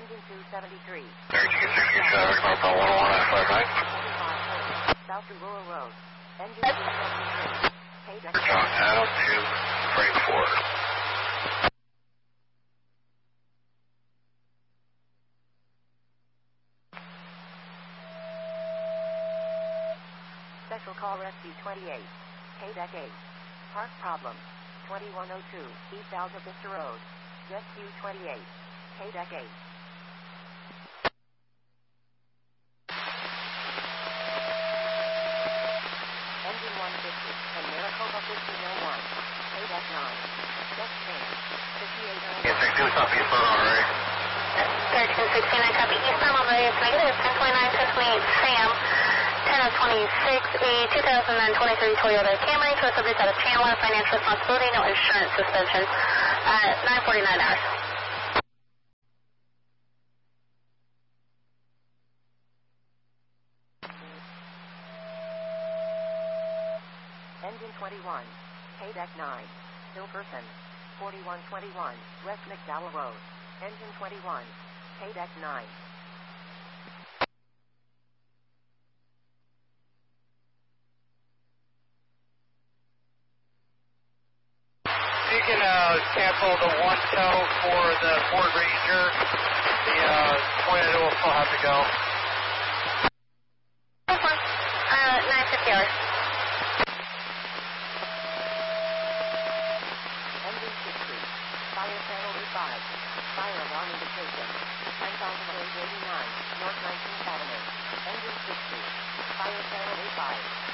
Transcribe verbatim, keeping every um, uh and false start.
Engine two seventy-three. thirty-two sixty-seven, Northbound one oh one nine five nine. South to Rural Road. Engine two seventy-three. Paydeck. John Adam to Freight four. Special call Rescue twenty-eight. Paydeck eight. Park problem. twenty-one oh two East Alta Vista Road. Rescue twenty-eight. Paydeck eight. Engine one fifty and Maricopa fifteen oh one. Paydeck nine. Next change. fifty-eight oh one. Yes, sixteen, copy, eastbound on Ray. thirteen sixty-nine, copy. Eastbound on Ray, it's negative. ten twenty-nine, ten twenty-eight, Sam. ten oh twenty-six, a two thousand twenty-three Toyota Camry, to a subject out of Chandler, financial responsibility, no insurance suspension. Uh, nine forty-nine hours. Engine twenty-one. Paydeck nine. Hilperson. forty-one twenty-one West McDowell Road. Engine twenty-one. Paydeck nine. You can uh, cancel the one tow for the Ford Ranger. The uh, Toyota will still have to go. That's fine. Uh, nine fifty hours. Engine sixty. Fire channel five. Fire alarm indication. ten thousand eighty-nine North nineteenth Avenue. Engine sixty. Fire channel five.